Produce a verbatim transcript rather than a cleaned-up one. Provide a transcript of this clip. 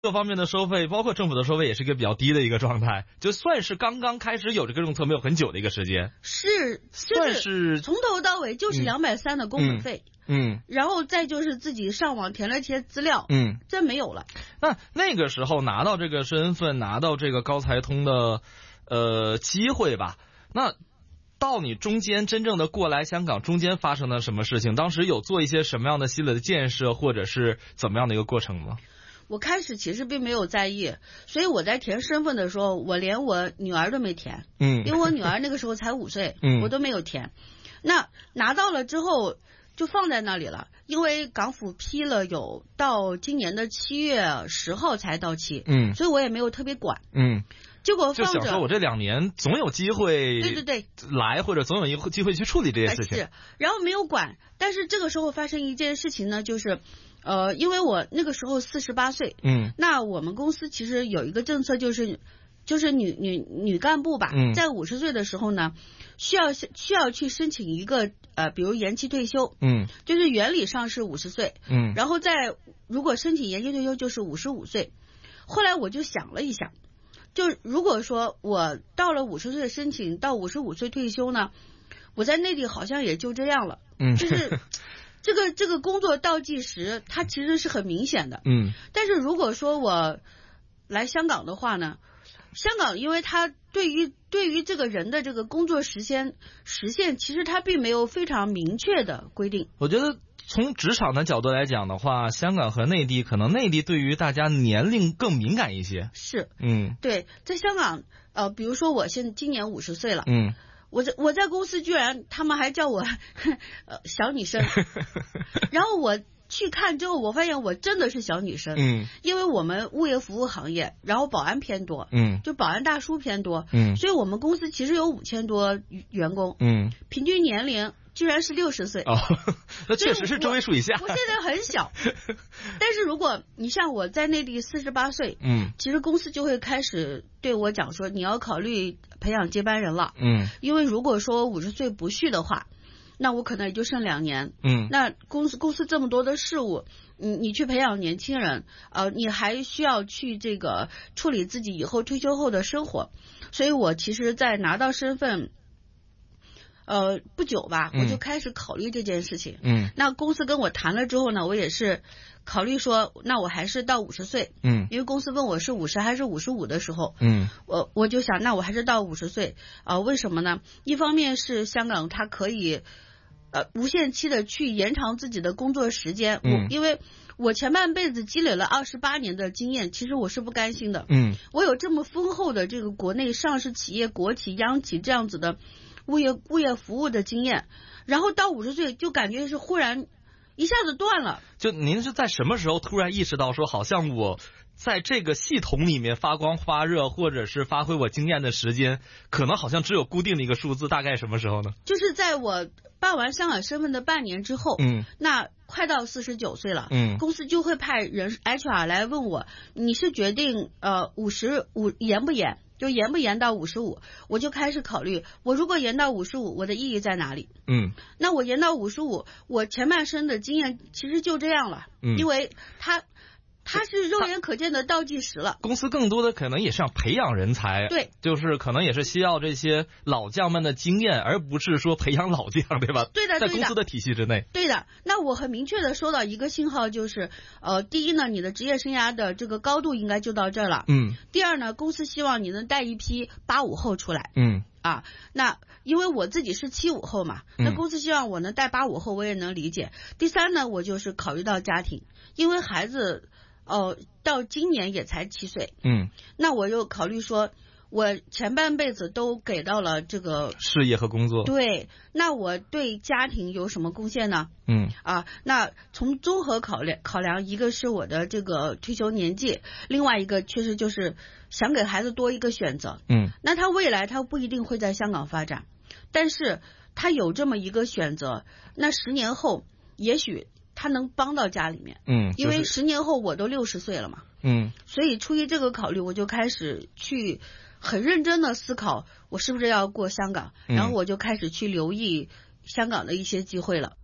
各方面的收费，包括政府的收费，也是一个比较低的一个状态，就算是刚刚开始有这个政策没有很久的一个时间， 是算是从头到尾就是两百三的工本费， 嗯，嗯然后再就是自己上网填了一些资料， 嗯， 这没有了。 那那个时候拿到这个身份，拿到这个高才通的呃机会吧，那到你中间真正的过来香港，中间发生了什么事情？当时有做一些什么样的积累的建设，或者是怎么样的一个过程吗？ 我开始其实并没有在意，所以我在填身份的时候，我连我女儿都没填， 嗯， 因为我女儿那个时候才五岁， 嗯， 我都没有填。那拿到了之后就放在那里了，因为港府批了有到今年的七月十号才到期， 嗯， 所以我也没有特别管， 嗯。 结果放着， 就想说我这两年总有机会， 对对对， 来或者总有一个机会去处理这些事情， 是，然后没有管。但是这个时候发生一件事情呢，就是，呃，因为我那个时候四十八岁， 嗯， 那我们公司其实有一个政策，就是就是女女女干部吧， 嗯， 在五十岁的时候呢，需要需要去申请一个呃，比如延期退休， 嗯， 就是原理上是五十岁， 嗯， 然后在如果申请延期退休就是五十五岁。后来我就想了一想。就如果说我到了五十岁申请到五十五岁退休呢，我在内地好像也就这样了。 嗯， 就是这个这个工作倒计时，它其实是很明显的。 嗯， 但是如果说我来香港的话呢，香港因为它对于对于这个人的这个工作时间时限，其实它并没有非常明确的规定。 我觉得。从职场的角度来讲的话，香港和内地可能内地对于大家年龄更敏感一些。 是， 嗯， 对，在香港，呃，比如说我现在今年五十岁了， 嗯， 我在我在公司居然他们还叫我呃小女生，然后我去看之后，我发现我真的是小女生， 嗯， 因为我们物业服务行业，然后保安偏多， 嗯， 就保安大叔偏多， 嗯，所以我们公司其实有五千多员工， 嗯， 平均年龄。居然是六十岁哦，那确实是中位数以下。 我, 我现在很小，但是如果你像我在内地四十八岁， 嗯， 其实公司就会开始对我讲说，你要考虑培养接班人了， 嗯， 因为如果说五十岁不续的话，那我可能也就剩两年， 嗯， 那公司公司这么多的事务，你你去培养年轻人，呃，你还需要去这个处理自己以后退休后的生活，所以我其实，在拿到身份。呃，不久吧，我就开始考虑这件事情。 嗯， 那公司跟我谈了之后呢，我也是考虑说，那我还是到五十岁。 嗯， 因为公司问我是五十还是五十五的时候， 嗯， 我我就想，那我还是到五十岁啊、呃？为什么呢？一方面是香港它可以呃无限期的去延长自己的工作时间。 嗯， 我因为我前半辈子积累了二十八年的经验，其实我是不甘心的。 嗯， 我有这么丰厚的这个国内上市企业、国企、央企这样子的。物业物业服务的经验，然后到五十岁就感觉是忽然一下子断了。 就您是在什么时候突然意识到说，好像我在这个系统里面发光发热，或者是发挥我经验的时间，可能好像只有固定的一个数字，大概什么时候呢？ 就是在我办完香港身份的半年之后， 嗯， 那快到四十九岁了， 嗯， 公司就会派人 H R 来问我，你是决定呃五十五延不延？就延不延到五十五，我就开始考虑，我如果延到五十五，我的意义在哪里？ 嗯， 那我延到五十五，我前半生的经验其实就这样了， 嗯， 因为他它是肉眼可见的倒计时了。 公司更多的可能也是要培养人才， 对， 就是可能也是需要这些老将们的经验，而不是说培养老将，对吧？ 对的， 在公司的体系之内。 对的。那我很明确的收到一个信号，就是呃，第一呢，你的职业生涯的这个高度应该就到这儿了。 嗯。 第二呢，公司希望你能带一批八五后出来。 嗯。 啊，那因为我自己是七五后嘛，那公司希望我能带八五后，我也能理解。嗯、第三呢，我就是考虑到家庭，因为孩子。哦，到今年也才七岁， 嗯， 那我又考虑说，我前半辈子都给到了这个事业和工作， 对，那我对家庭有什么贡献呢？ 嗯， 啊，那从综合考量考量，一个是我的这个退休年纪，另外一个确实就是想给孩子多一个选择， 嗯， 那他未来他不一定会在香港发展，但是他有这么一个选择，那十年后也许。他能帮到家里面， 嗯， 因为十年后我都六十岁了嘛， 嗯， 所以出于这个考虑，我就开始去很认真的思考，我是不是要过香港， 嗯、 然后我就开始去留意香港的一些机会了。